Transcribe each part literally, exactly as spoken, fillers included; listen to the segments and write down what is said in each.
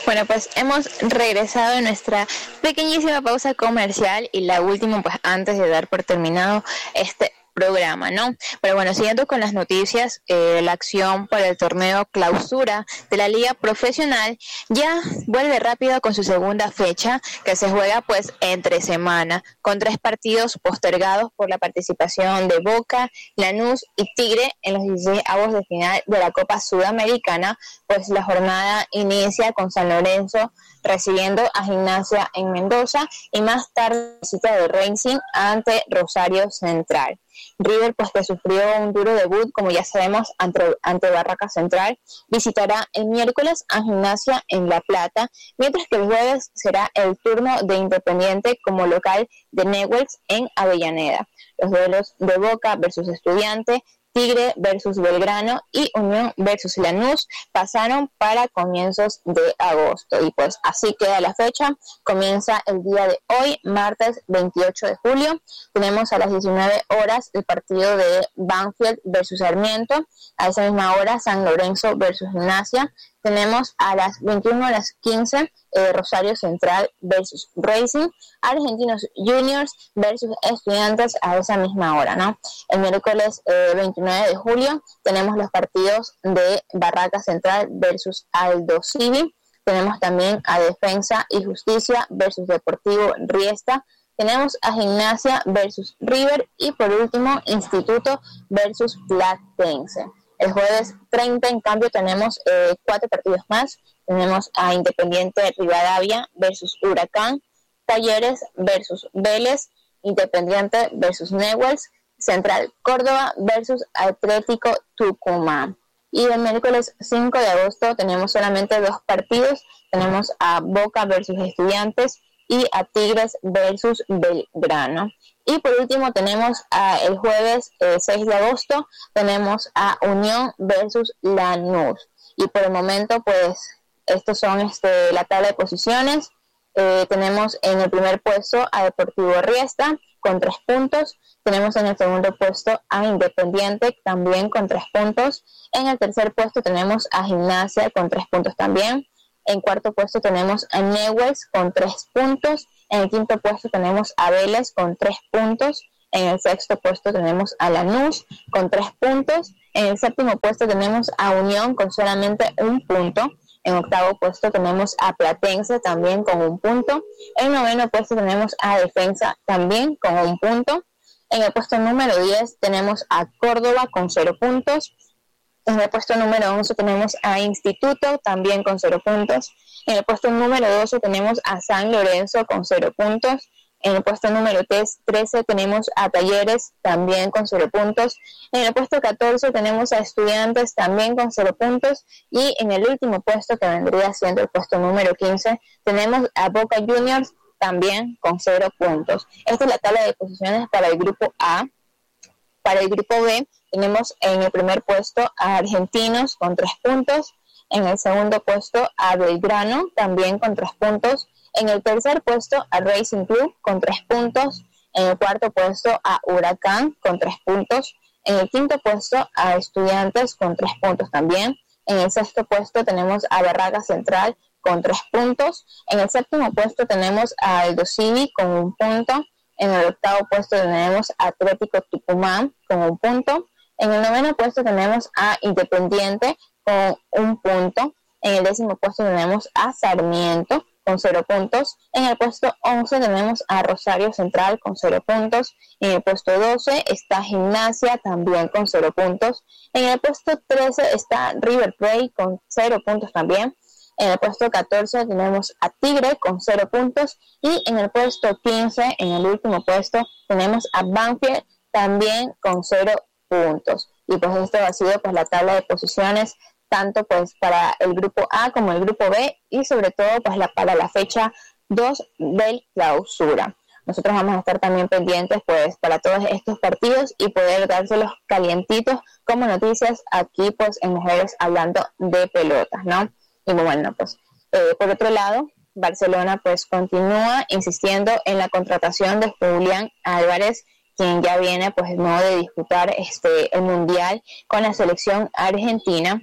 Bueno, pues hemos regresado de nuestra pequeñísima pausa comercial y la última, pues antes de dar por terminado este programa, ¿no? Pero bueno, siguiendo con las noticias, eh, la acción para el torneo clausura de la Liga Profesional ya vuelve rápido con su segunda fecha, que se juega pues entre semana, con tres partidos postergados por la participación de Boca, Lanús y Tigre en los dieciséis avos de final de la Copa Sudamericana. Pues la jornada inicia con San Lorenzo recibiendo a Gimnasia en Mendoza y más tarde visita de Racing ante Rosario Central. River, pues que sufrió un duro debut, como ya sabemos, ante, ante Barraca Central, visitará el miércoles a Gimnasia en La Plata, mientras que el jueves será el turno de Independiente como local de Newell's en Avellaneda. Los duelos de Boca versus Estudiante, Tigre versus Belgrano y Unión versus Lanús pasaron para comienzos de agosto. Y pues así queda la fecha. Comienza el día de hoy, martes veintiocho de julio. Tenemos a las diecinueve horas el partido de Banfield versus Sarmiento. A esa misma hora, San Lorenzo versus Gimnasia. Tenemos a las veintiuna horas quince eh, Rosario Central versus Racing, Argentinos Juniors versus Estudiantes a esa misma hora, ¿no? El miércoles eh, veintinueve de julio tenemos los partidos de Barraca Central versus Aldo Civi. Tenemos también a Defensa y Justicia versus Deportivo Riesta. Tenemos a Gimnasia versus River y por último Instituto versus Platense. El jueves treinta, en cambio, tenemos eh, cuatro partidos más. Tenemos a Independiente Rivadavia versus Huracán, Talleres versus Vélez, Independiente versus Newell's, Central Córdoba versus Atlético Tucumán. Y el miércoles cinco de agosto tenemos solamente dos partidos. Tenemos a Boca versus Estudiantes y a Tigres versus Belgrano. Y por último tenemos a el jueves eh, seis de agosto, tenemos a Unión versus Lanús. Y por el momento, pues, estos son este, la tabla de posiciones. Eh, tenemos en el primer puesto a Deportivo Riesta con tres puntos. Tenemos en el segundo puesto a Independiente también con tres puntos. En el tercer puesto tenemos a Gimnasia con tres puntos también. En cuarto puesto tenemos a Newell's con tres puntos. En el quinto puesto tenemos a Vélez con tres puntos. En el sexto puesto tenemos a Lanús con tres puntos. En el séptimo puesto tenemos a Unión con solamente un punto. En octavo puesto tenemos a Platense también con un punto. En noveno puesto tenemos a Defensa también con un punto. En el puesto número diez tenemos a Córdoba con cero puntos. En el puesto número once tenemos a Instituto, también con cero puntos. En el puesto número doce tenemos a San Lorenzo con cero puntos. En el puesto número trece tenemos a Talleres, también con cero puntos. En el puesto catorce tenemos a Estudiantes, también con cero puntos. Y en el último puesto, que vendría siendo el puesto número quince, tenemos a Boca Juniors, también con cero puntos. Esta es la tabla de posiciones para el grupo A. Para el grupo B tenemos en el primer puesto a Argentinos con tres puntos, en el segundo puesto a Belgrano también con tres puntos, en el tercer puesto a Racing Club con tres puntos, en el cuarto puesto a Huracán con tres puntos, en el quinto puesto a Estudiantes con tres puntos también, en el sexto puesto tenemos a Barraca Central con tres puntos, en el séptimo puesto tenemos a Aldo Civi con un punto. En el octavo puesto tenemos a Atlético Tucumán con un punto. En el noveno puesto tenemos a Independiente con un punto. En el décimo puesto tenemos a Sarmiento con cero puntos. En el puesto once tenemos a Rosario Central con cero puntos. En el puesto doce está Gimnasia también con cero puntos. En el puesto trece está River Plate con cero puntos también. En el puesto catorce tenemos a Tigre con cero puntos y en el puesto quince, en el último puesto, tenemos a Banfield también con cero puntos. Y pues esto ha sido pues la tabla de posiciones tanto pues para el grupo A como el grupo B y sobre todo pues la, para la fecha dos del clausura. Nosotros vamos a estar también pendientes pues para todos estos partidos y poder dárselos calientitos como noticias aquí pues en Mujeres Hablando de Pelotas, ¿no? Y bueno, pues eh, por otro lado, Barcelona pues continúa insistiendo en la contratación de Julián Álvarez, quien ya viene pues no de disputar este el Mundial con la selección argentina,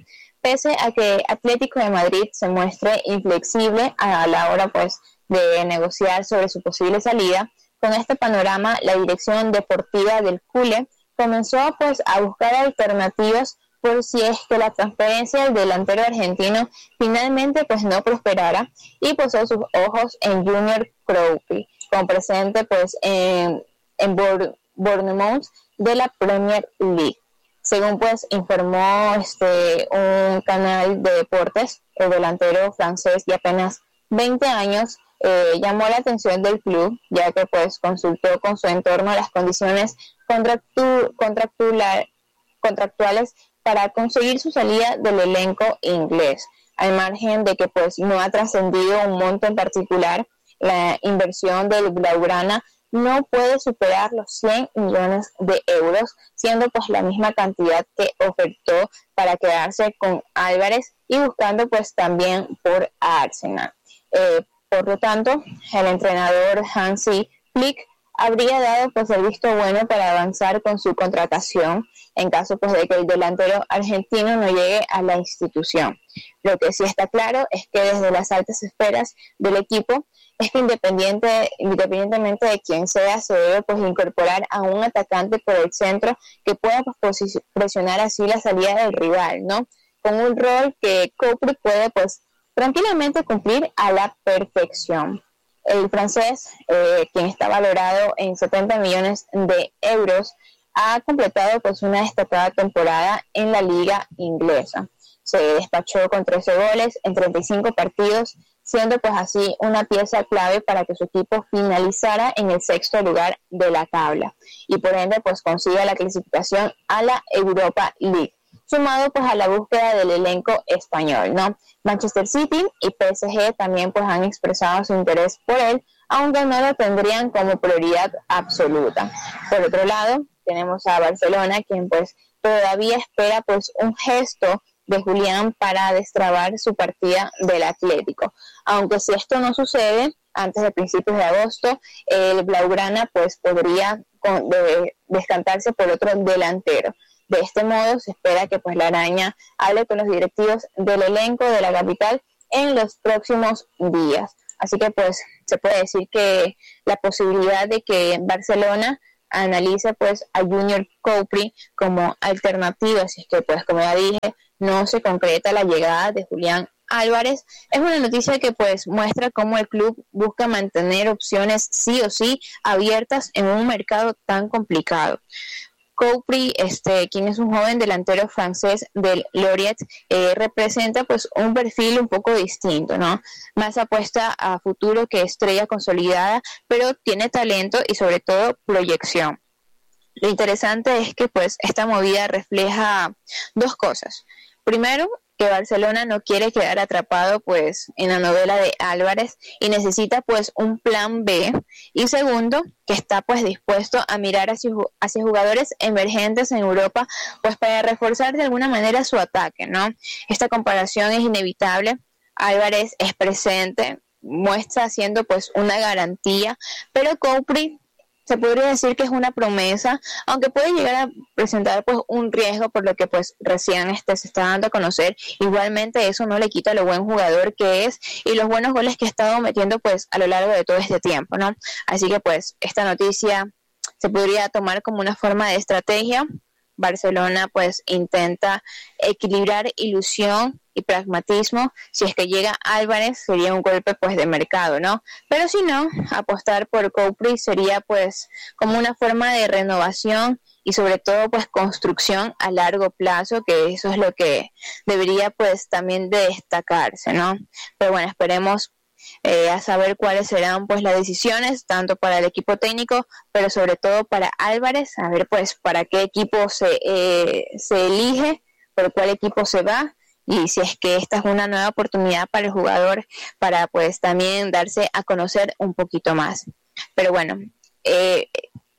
pese a que Atlético de Madrid se muestre inflexible a la hora pues de negociar sobre su posible salida. Con este panorama, la dirección deportiva del culé comenzó pues a buscar alternativas por si es que la transferencia del delantero argentino finalmente pues no prosperara, y puso sus ojos en Junior Crowley, con presente pues en, en Bournemouth de la Premier League. Según pues informó este un canal de deportes, el delantero francés de apenas veinte años eh, llamó la atención del club, ya que pues consultó con su entorno las condiciones contractu- contractual- contractuales para conseguir su salida del elenco inglés. Al margen de que pues no ha trascendido un monto en particular, la inversión del Blaugrana no puede superar los cien millones de euros, siendo pues la misma cantidad que ofertó para quedarse con Álvarez y buscando pues también por Arsenal. Eh, por lo tanto, el entrenador Hansi Flick habría dado pues el visto bueno para avanzar con su contratación en caso pues de que el delantero argentino no llegue a la institución. Lo que sí está claro es que desde las altas esferas del equipo es que independiente, independientemente de quién sea, se debe pues incorporar a un atacante por el centro que pueda pues presionar así la salida del rival, ¿no? Con un rol que Coupry puede pues tranquilamente cumplir a la perfección. El francés, eh, quien está valorado en setenta millones de euros, ha completado pues una destacada temporada en la liga inglesa. Se despachó con trece goles en treinta y cinco partidos, siendo pues así una pieza clave para que su equipo finalizara en el sexto lugar de la tabla y por ende pues consiga la clasificación a la Europa League, sumado pues a la búsqueda del elenco español, ¿no? Manchester City y P S G también pues han expresado su interés por él, aunque no lo tendrían como prioridad absoluta. Por otro lado, tenemos a Barcelona, quien pues todavía espera pues un gesto de Julián para destrabar su partida del Atlético. Aunque si esto no sucede antes de principios de agosto, el Blaugrana pues podría con, de, descantarse por otro delantero. De este modo se espera que pues la araña hable con los directivos del elenco de la capital en los próximos días. Así que pues se puede decir que la posibilidad de que Barcelona analice pues a Junior Coupry como alternativa, si es que pues como ya dije no se concreta la llegada de Julián Álvarez, es una noticia que pues muestra cómo el club busca mantener opciones sí o sí abiertas en un mercado tan complicado. Coupry, este, quien es un joven delantero francés del Lorient, eh, representa pues un perfil un poco distinto, ¿no? Más apuesta a futuro que estrella consolidada, pero tiene talento y sobre todo proyección. Lo interesante es que pues esta movida refleja dos cosas. Primero, que Barcelona no quiere quedar atrapado pues en la novela de Álvarez y necesita pues un plan B, y segundo, que está pues dispuesto a mirar hacia, hacia jugadores emergentes en Europa pues para reforzar de alguna manera su ataque, ¿no? Esta comparación es inevitable. Álvarez es presente, muestra siendo pues una garantía, pero Coupry se podría decir que es una promesa, aunque puede llegar a presentar pues un riesgo por lo que pues recién este se está dando a conocer. Igualmente eso no le quita lo buen jugador que es y los buenos goles que ha estado metiendo pues a lo largo de todo este tiempo, ¿no? Así que pues esta noticia se podría tomar como una forma de estrategia. Barcelona pues intenta equilibrar ilusión y pragmatismo. Si es que llega Álvarez sería un golpe pues de mercado, ¿no? Pero si no, apostar por Coupry sería pues como una forma de renovación y sobre todo pues construcción a largo plazo, que eso es lo que debería pues también de destacarse, ¿no? Pero bueno, esperemos Eh, a saber cuáles serán pues las decisiones tanto para el equipo técnico, pero sobre todo para Álvarez, a ver pues para qué equipo se, eh, se elige, por cuál equipo se va, y si es que esta es una nueva oportunidad para el jugador para pues también darse a conocer un poquito más. Pero bueno, eh,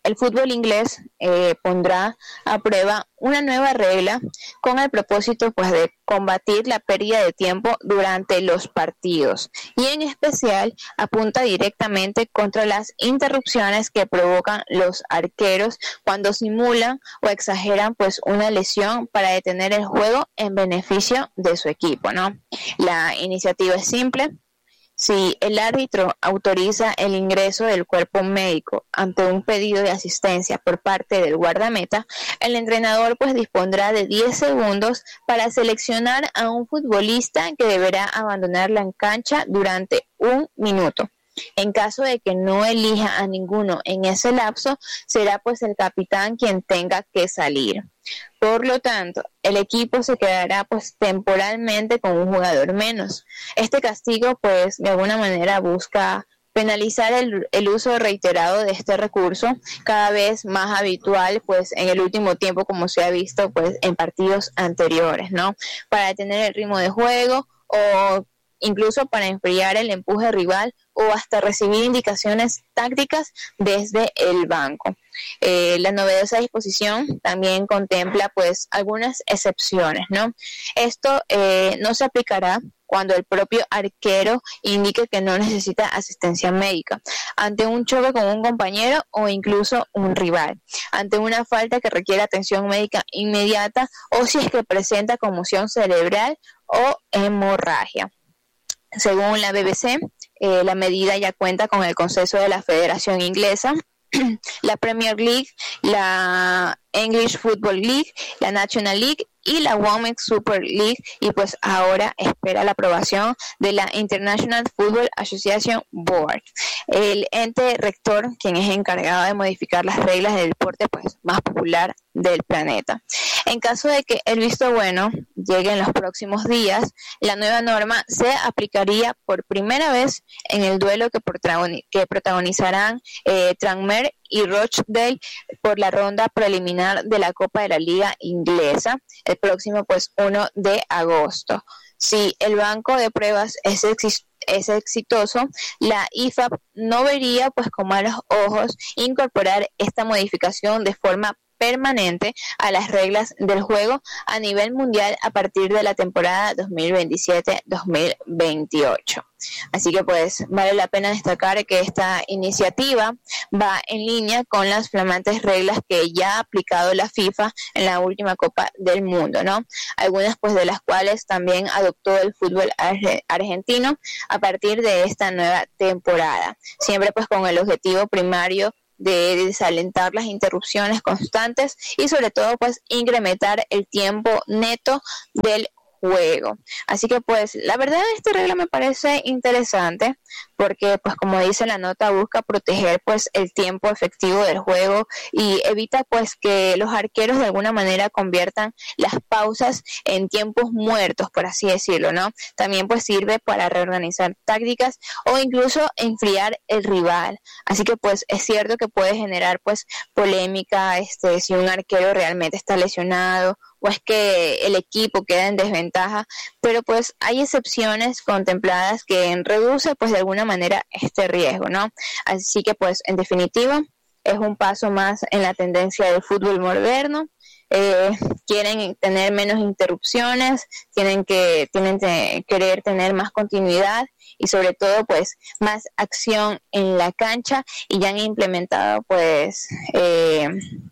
el fútbol inglés eh, pondrá a prueba una nueva regla con el propósito pues de combatir la pérdida de tiempo durante los partidos y en especial apunta directamente contra las interrupciones que provocan los arqueros cuando simulan o exageran pues una lesión para detener el juego en beneficio de su equipo, ¿no? La iniciativa es simple. Si el árbitro autoriza el ingreso del cuerpo médico ante un pedido de asistencia por parte del guardameta, el entrenador pues dispondrá de diez segundos para seleccionar a un futbolista que deberá abandonar la cancha durante un minuto. En caso de que no elija a ninguno en ese lapso, será pues el capitán quien tenga que salir. Por lo tanto, el equipo se quedará pues temporalmente con un jugador menos. Este castigo pues de alguna manera busca penalizar el, el uso reiterado de este recurso, cada vez más habitual pues en el último tiempo, como se ha visto pues en partidos anteriores, ¿no? Para detener el ritmo de juego o incluso para enfriar el empuje rival o hasta recibir indicaciones tácticas desde el banco. Eh, la novedosa disposición también contempla pues algunas excepciones, ¿no? Esto eh, no se aplicará cuando el propio arquero indique que no necesita asistencia médica, ante un choque con un compañero o incluso un rival, ante una falta que requiere atención médica inmediata o si es que presenta conmoción cerebral o hemorragia. Según la B B C, eh, la medida ya cuenta con el consenso de la Federación Inglesa, la Premier League, la English Football League, la National League y la Women's Super League, y pues ahora espera la aprobación de la International Football Association Board, el ente rector quien es encargado de modificar las reglas del deporte pues más popular del planeta. En caso de que el visto bueno llegue en los próximos días, la nueva norma se aplicaría por primera vez en el duelo que, protagoni- que protagonizarán eh, Tranmere y Rochdale por la ronda preliminar de la Copa de la Liga Inglesa el próximo pues uno de agosto. Si el banco de pruebas es, ex- es exitoso, la I F A B no vería pues con malos ojos incorporar esta modificación de forma permanente a las reglas del juego a nivel mundial a partir de la temporada dos mil veintisiete dos mil veintiocho. Así que pues vale la pena destacar que esta iniciativa va en línea con las flamantes reglas que ya ha aplicado la FIFA en la última Copa del Mundo, ¿no? Algunas pues de las cuales también adoptó el fútbol arge- argentino a partir de esta nueva temporada, siempre pues con el objetivo primario de desalentar las interrupciones constantes y sobre todo pues incrementar el tiempo neto del juego. Así que pues la verdad esta regla me parece interesante porque pues como dice la nota busca proteger pues el tiempo efectivo del juego y evita pues que los arqueros de alguna manera conviertan las pausas en tiempos muertos, por así decirlo, ¿no? También pues sirve para reorganizar tácticas o incluso enfriar el rival. Así que pues es cierto que puede generar pues polémica este si un arquero realmente está lesionado o es que el equipo queda en desventaja, pero pues hay excepciones contempladas que reduce pues de alguna manera este riesgo, ¿no? Así que pues en definitiva es un paso más en la tendencia del fútbol moderno. Eh, quieren tener menos interrupciones, tienen que tienen que querer tener más continuidad y sobre todo pues más acción en la cancha y ya han implementado pues eh,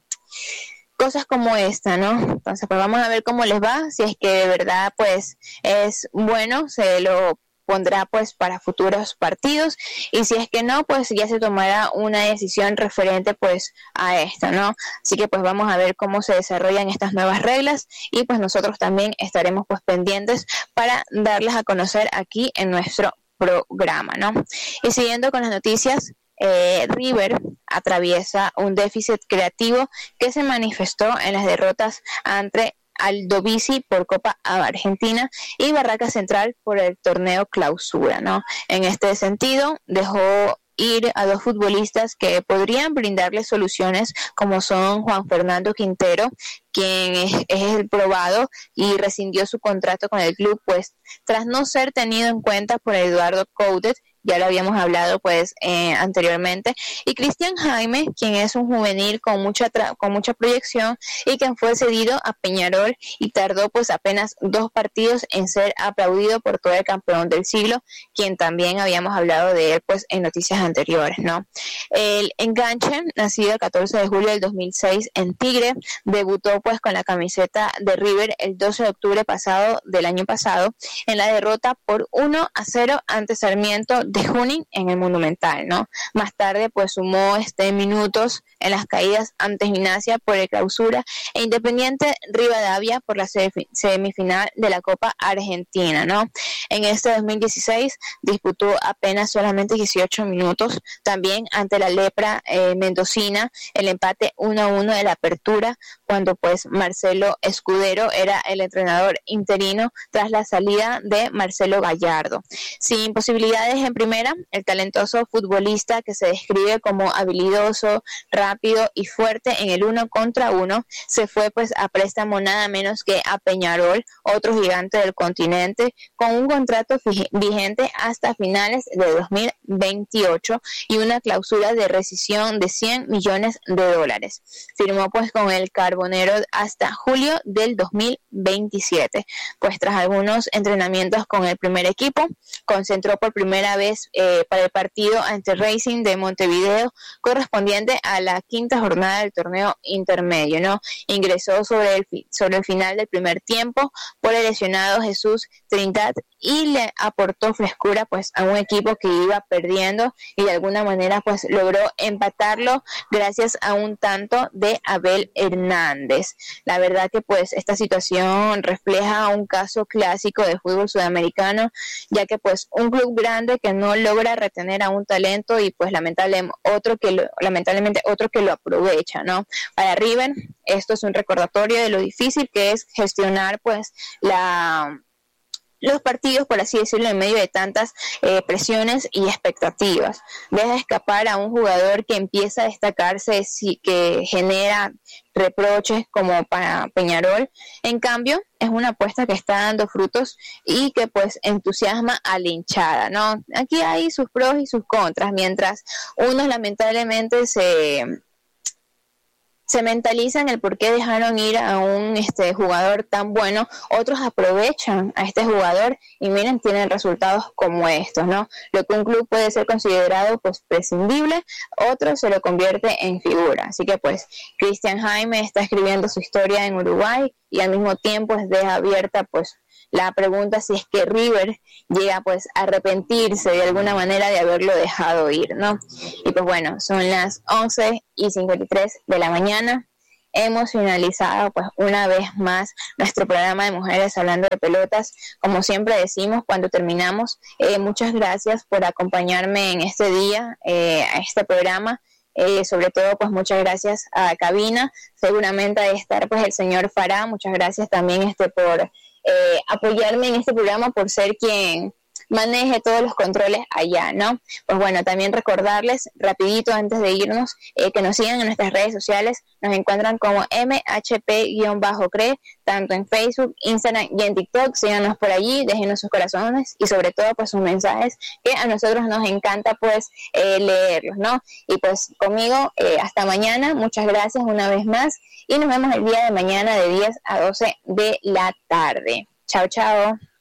cosas como esta, ¿no? Entonces pues vamos a ver cómo les va, si es que de verdad pues es bueno, se lo pondrá pues para futuros partidos y si es que no pues ya se tomará una decisión referente pues a esto, ¿no? Así que pues vamos a ver cómo se desarrollan estas nuevas reglas y pues nosotros también estaremos pues pendientes para darles a conocer aquí en nuestro programa, ¿no? Y siguiendo con las noticias, eh, River atraviesa un déficit creativo que se manifestó en las derrotas ante Aldovisi por Copa Argentina y Barraca Central por el torneo Clausura, ¿no? En este sentido, dejó ir a dos futbolistas que podrían brindarle soluciones, como son Juan Fernando Quintero, quien es, es el probado y rescindió su contrato con el club, pues tras no ser tenido en cuenta por Eduardo Coudet, ya lo habíamos hablado pues eh, anteriormente, y Cristian Jaime, quien es un juvenil con mucha tra- con mucha proyección y quien fue cedido a Peñarol y tardó pues apenas dos partidos en ser aplaudido por todo el campeón del siglo, quien también habíamos hablado de él pues en noticias anteriores, ¿no? El enganche, nacido el catorce de julio del dos mil seis en Tigre, debutó pues con la camiseta de River el doce de octubre pasado del año pasado en la derrota por uno a cero ante Sarmiento de Junín en el Monumental, ¿no? Más tarde pues sumó este minutos en las caídas ante Gimnasia por el Clausura e Independiente Rivadavia por la semifinal de la Copa Argentina, ¿no? En este dos mil dieciséis disputó apenas solamente dieciocho minutos, también ante la Lepra eh, mendocina, el empate uno a uno de la Apertura, cuando pues Marcelo Escudero era el entrenador interino tras la salida de Marcelo Gallardo. Sin posibilidades en primera, el talentoso futbolista que se describe como habilidoso, rápido y fuerte en el uno contra uno, se fue pues a préstamo nada menos que a Peñarol, otro gigante del continente, con un contrato vigente hasta finales de dos mil veintiocho y una cláusula de rescisión de cien millones de dólares. Firmó pues con el Carbonero hasta julio del dos mil veintisiete. Pues tras algunos entrenamientos con el primer equipo, concentró por primera vez eh, para el partido ante Racing de Montevideo, correspondiente a la quinta jornada del torneo intermedio, ¿no? Ingresó sobre el, sobre el final del primer tiempo por el lesionado Jesús Trindad y le aportó frescura pues a un equipo que iba perdiendo y de alguna manera pues logró empatarlo gracias a un tanto de Abel Hernández. La verdad que pues esta situación refleja un caso clásico de fútbol sudamericano, ya que pues un club grande que no logra retener a un talento y pues lamentable, otro que lo, lamentablemente otro que lo aprovecha, ¿no? Para River esto es un recordatorio de lo difícil que es gestionar pues la los partidos, por así decirlo, en medio de tantas eh, presiones y expectativas. Deja escapar a un jugador que empieza a destacarse, sí, que genera reproches como para Peñarol. En cambio, es una apuesta que está dando frutos y que pues entusiasma a la hinchada, ¿no? Aquí hay sus pros y sus contras, mientras unos lamentablemente se... se mentalizan el por qué dejaron ir a un este jugador tan bueno, otros aprovechan a este jugador y miren, tienen resultados como estos, ¿no? Lo que un club puede ser considerado pues prescindible, otro se lo convierte en figura. Así que pues Cristian Jaime está escribiendo su historia en Uruguay y al mismo tiempo es deja abierta pues la pregunta si es que River llega pues a arrepentirse de alguna manera de haberlo dejado ir, ¿no? Y pues bueno, son las once y cincuenta y tres de la mañana. Hemos finalizado pues una vez más nuestro programa de Mujeres Hablando de Pelotas. Como siempre decimos cuando terminamos, eh, muchas gracias por acompañarme en este día, eh, a este programa. Eh, sobre todo pues muchas gracias a Cabina, seguramente ha de estar pues el señor Farah, muchas gracias también este por eh, apoyarme en este programa, por ser quien maneje todos los controles allá, ¿no? Pues bueno, también recordarles rapidito antes de irnos eh, que nos sigan en nuestras redes sociales, nos encuentran como M H P-CRE, tanto en Facebook, Instagram y en TikTok. Síganos por allí, déjenos sus corazones y sobre todo pues sus mensajes, que a nosotros nos encanta pues eh, leerlos, ¿no? Y pues conmigo eh, hasta mañana, muchas gracias una vez más y nos vemos el día de mañana de diez a doce de la tarde. Chao, chao.